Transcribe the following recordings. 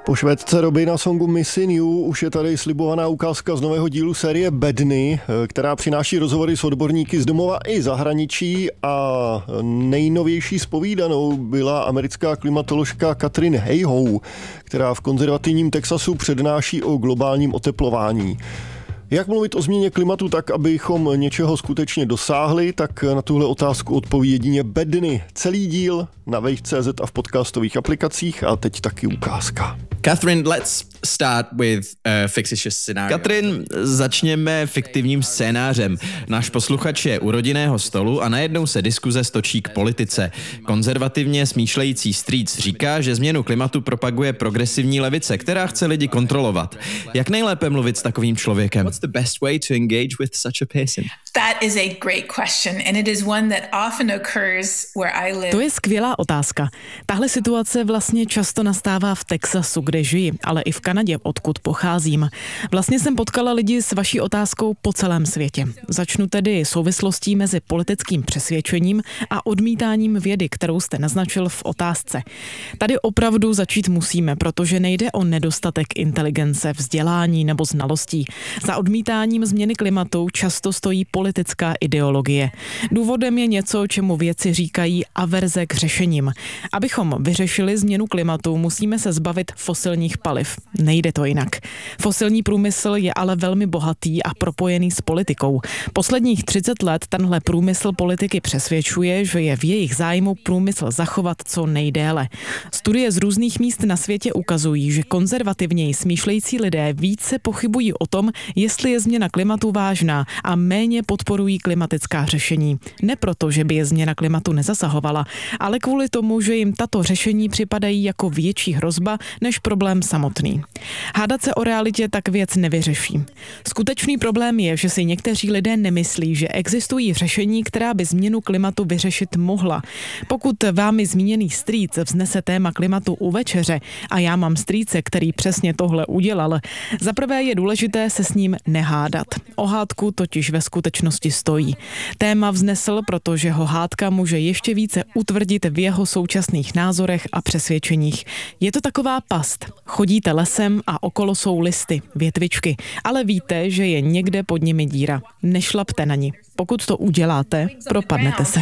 Po švédce Robina songu Missing You už je tady slibovaná ukázka z nového dílu série Bedny, která přináší rozhovory s odborníky z domova i zahraničí a nejnovější zpovídanou byla americká klimatoložka Katrin Hayhoe, která v konzervativním Texasu přednáší o globálním oteplování. Jak mluvit o změně klimatu tak, abychom něčeho skutečně dosáhli, tak na tuhle otázku odpoví jedině Bedny. Celý díl na Wave.cz a v podcastových aplikacích a teď taky ukázka. Catherine, let's start with a fictitious scenario. Katrin, začněme fiktivním scénářem. Náš posluchač je u rodinného stolu a najednou se diskuze stočí k politice. Konzervativně smýšlející strýc říká, že změnu klimatu propaguje progresivní levice, která chce lidi kontrolovat. Jak nejlépe mluvit s takovým člověkem? What's the best way to engage with such a person? That is a great question and it is one that often occurs where I live. To je skvělá otázka. Tahle situace vlastně často nastává v Texasu, kde žiji, ale i v Kanadě, odkud pocházím. Vlastně jsem potkala lidi s vaší otázkou po celém světě. Začnu tedy souvislostí mezi politickým přesvědčením a odmítáním vědy, kterou jste naznačil v otázce. Tady opravdu začít musíme, protože nejde o nedostatek inteligence, vzdělání nebo znalostí. Za odmítáním změny klimatu často stojí politická ideologie. Důvodem je něco, čemu vědci říkají averze k řešením. Abychom vyřešili změnu klimatu, musíme se zbavit fosilních paliv. Nejde to jinak. Fosilní průmysl je ale velmi bohatý a propojený s politikou. Posledních 30 let tenhle průmysl politiky přesvědčuje, že je v jejich zájmu průmysl zachovat co nejdéle. Studie z různých míst na světě ukazují, že konzervativněji smýšlející lidé více pochybují o tom, jestli je změna klimatu vážná a méně podporují klimatická řešení. Ne proto, že by je změna klimatu nezasahovala, ale kvůli tomu, že jim tato řešení připadají jako větší hrozba než problém samotný. Hádat se o realitě tak věc nevyřeší. Skutečný problém je, že si někteří lidé nemyslí, že existují řešení, která by změnu klimatu vyřešit mohla. Pokud vámi zmíněný strýc vznese téma klimatu u večeře a já mám strýce, který přesně tohle udělal, zaprvé je důležité se s ním nehádat. O hádku totiž ve skutečnosti stojí. Téma vznesl, protože ho hádka může ještě více utvrdit v jeho současných názorech a přesvědčeních. Je to taková past. Chodíte lesem a okolo jsou listy, větvičky, ale víte, že je někde pod nimi díra. Nešlapte na ní. Pokud to uděláte, propadnete se.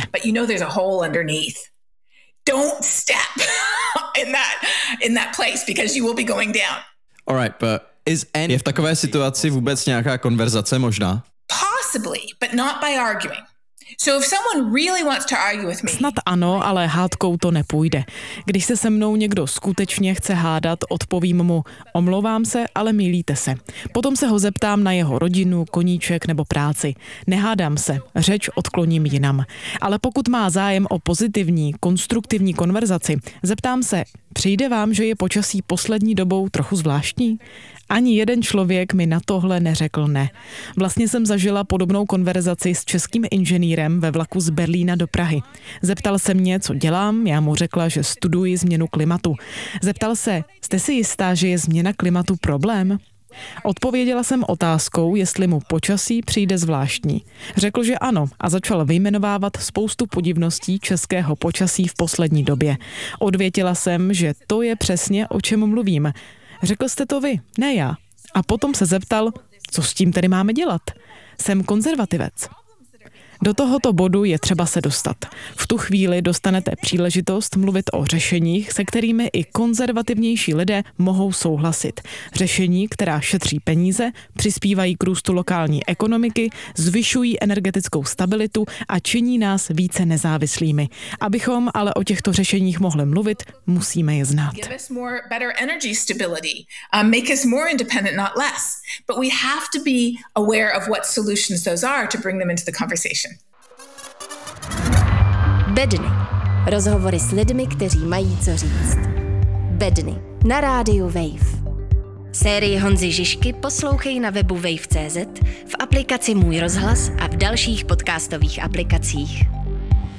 Don't step in that place because you will be going down. All right, but je v takové situaci vůbec nějaká konverzace možná? Possibly, but not by arguing. So if someone really wants to argue with me. Snad ano, ale hádkou to nepůjde. Když se mnou někdo skutečně chce hádat, odpovím mu: omlouvám se, ale mýlíte se. Potom se ho zeptám na jeho rodinu, koníček nebo práci. Nehádám se, řeč odkloním jinam. Ale pokud má zájem o pozitivní, konstruktivní konverzaci, zeptám se: přijde vám, že je počasí poslední dobou trochu zvláštní? Ani jeden člověk mi na tohle neřekl ne. Vlastně jsem zažila podobnou konverzaci s českým inženýrem ve vlaku z Berlína do Prahy. Zeptal se mě, co dělám, já mu řekla, že studuji změnu klimatu. Zeptal se: jste si jistá, že je změna klimatu problém? Odpověděla jsem otázkou, jestli mu počasí přijde zvláštní. Řekl, že ano a začal vyjmenovávat spoustu podivností českého počasí v poslední době. Odvětila jsem, že to je přesně, o čem mluvím. Řekl jste to vy, ne já. A potom se zeptal, co s tím tedy máme dělat. Jsem konzervativec. Do tohoto bodu je třeba se dostat. V tu chvíli dostanete příležitost mluvit o řešeních, se kterými i konzervativnější lidé mohou souhlasit. Řešení, která šetří peníze, přispívají k růstu lokální ekonomiky, zvyšují energetickou stabilitu a činí nás více nezávislými. Abychom ale o těchto řešeních mohli mluvit, musíme je znát. Make us more independent, not less. But we have to be aware of what solutions those are to bring them into the conversation. Bedny. Rozhovory s lidmi, kteří mají co říct. Bedny. Na rádiu Wave. Sérii Honzy Žižky poslouchej na webu wave.cz, v aplikaci Můj rozhlas a v dalších podcastových aplikacích.